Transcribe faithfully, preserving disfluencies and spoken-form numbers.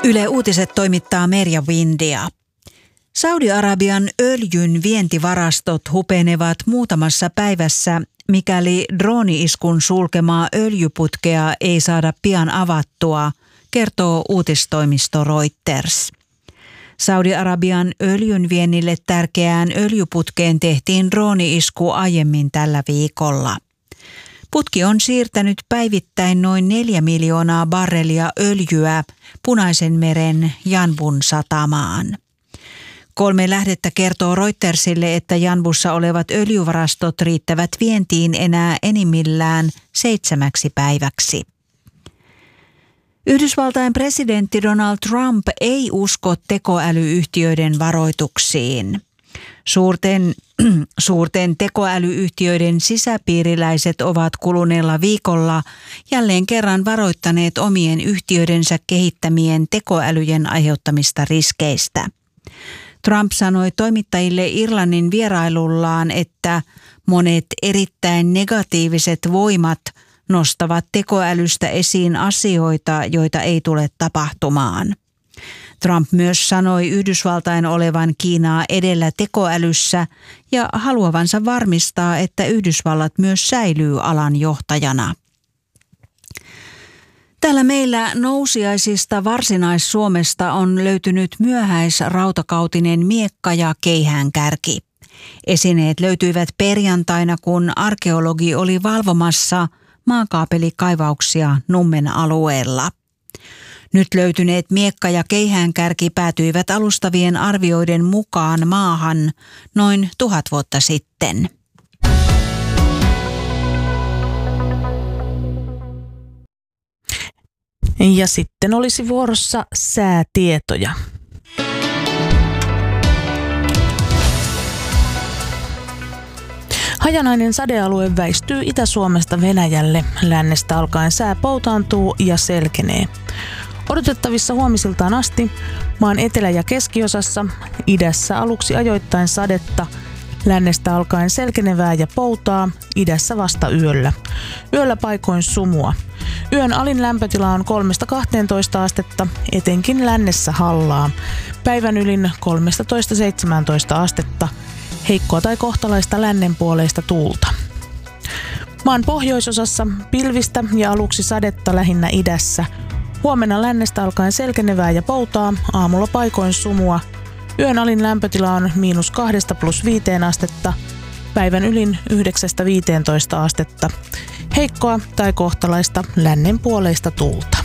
Yle Uutiset toimittaa Merja Windia. Saudi-Arabian öljyn vientivarastot hupenevat muutamassa päivässä, mikäli drooni-iskun sulkemaa öljyputkea ei saada pian avattua, kertoo uutistoimisto Reuters. Saudi-Arabian öljyn viennille tärkeään öljyputkeen tehtiin drooni-isku aiemmin tällä viikolla. Putki on siirtänyt päivittäin noin neljä miljoonaa barrelia öljyä Punaisen meren Yanbun satamaan. Kolme lähdettä kertoo Reutersille, että Yanbussa olevat öljyvarastot riittävät vientiin enää enimmillään seitsemäksi päiväksi. Yhdysvaltain presidentti Donald Trump ei usko tekoälyyhtiöiden varoituksiin. Suurten, suurten tekoälyyhtiöiden sisäpiiriläiset ovat kuluneella viikolla jälleen kerran varoittaneet omien yhtiöidensä kehittämien tekoälyjen aiheuttamista riskeistä. Trump sanoi toimittajille Irlannin vierailullaan, että monet erittäin negatiiviset voimat nostavat tekoälystä esiin asioita, joita ei tule tapahtumaan. Trump myös sanoi Yhdysvaltain olevan Kiinaa edellä tekoälyssä ja haluavansa varmistaa, että Yhdysvallat myös säilyy alan johtajana. Täällä meillä nousiaisista Varsinais-Suomesta on löytynyt myöhäisrautakautinen miekka ja keihäänkärki. Esineet löytyivät perjantaina, kun arkeologi oli valvomassa maakaapelikaivauksia Nummen alueella. Nyt löytyneet miekka ja keihäänkärki päätyivät alustavien arvioiden mukaan maahan noin tuhat vuotta sitten. Ja sitten olisi vuorossa säätietoja. Hajanainen sadealue väistyy Itä-Suomesta Venäjälle. Lännestä alkaen sää poutaantuu ja selkenee. Odotettavissa huomisiltaan asti maan etelä- ja keskiosassa, idässä aluksi ajoittain sadetta, lännestä alkaen selkenevää ja poutaa, idässä vasta yöllä. Yöllä paikoin sumua. Yön alin lämpötila on kolmesta kahteentoista astetta, etenkin lännessä hallaa. Päivän ylin kolmetoista seitsemäntoista astetta, heikkoa tai kohtalaista lännenpuoleista tuulta. Maan pohjoisosassa pilvistä ja aluksi sadetta lähinnä idässä. Huomenna lännestä alkaen selkenevää ja poutaa, aamulla paikoin sumua. Yön alin lämpötila on miinus kahdesta plus viiteen astetta, päivän ylin yhdeksästä viiteentoista astetta. Heikkoa tai kohtalaista lännenpuoleista tuulta.